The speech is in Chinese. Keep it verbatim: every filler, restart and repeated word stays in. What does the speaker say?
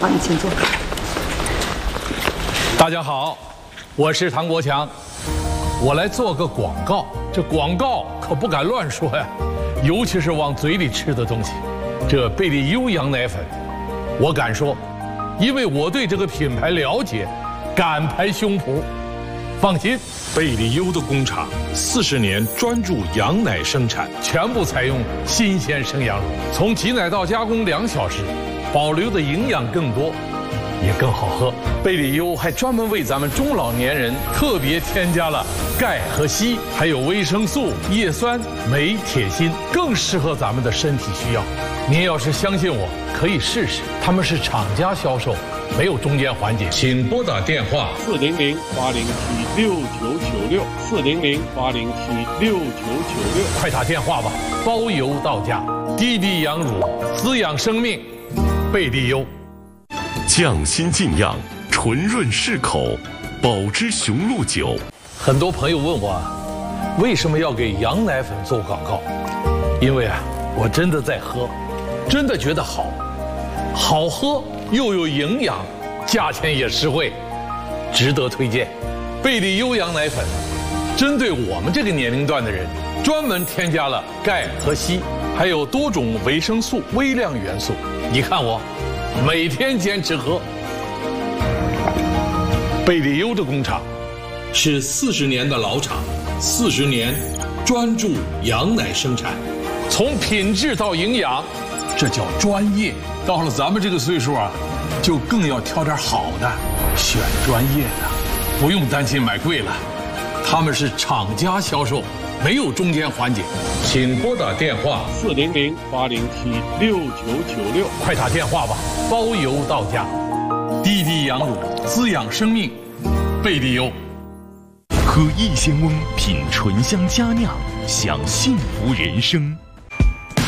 好，你请坐。 大家好，我是唐国强，我来做个广告。这广告可不敢乱说呀，尤其是往嘴里吃的东西。这贝利优羊奶粉，我敢说，因为我对这个品牌了解，敢拍胸脯。放心， 贝利优的工厂四十年专注羊奶生产， 全部采用新鲜生羊乳，从挤奶到加工两小时，保留的营养更多，也更好喝。贝利优还专门为咱们中老年人特别添加了钙和硒，还有维生素、叶酸、镁、铁、锌，更适合咱们的身体需要。您要是相信我，可以试试。他们是厂家销售，没有中间环节。请拨打电话四零零八零七六九九六四零零八零七六九九六， 快打电话吧，包邮到家。滴滴羊乳，滋养生命，贝利优。 匠心静养，纯润适口，宝芝雄鹿酒。 很多朋友问我，为什么要给羊奶粉做广告？因为啊，我真的在喝，真的觉得好，好喝又有营养，价钱也实惠，值得推荐。贝利优羊奶粉，针对我们这个年龄段的人，专门添加了钙和硒，还有多种维生素、微量元素。你看我，每天坚持喝。贝利优的工厂是四十年的老厂，四十年专注羊奶生产，从品质到营养，这叫专业。到了咱们这个岁数啊，就更要挑点好的，选专业的，不用担心买贵了。他们是厂家销售，没有中间环节。请拨打电话四零零八零七六九九六， 快打电话吧，包邮到家。滴滴羊乳，滋养生命，贝利优。 喝逸仙翁，品醇香佳酿，享幸福人生。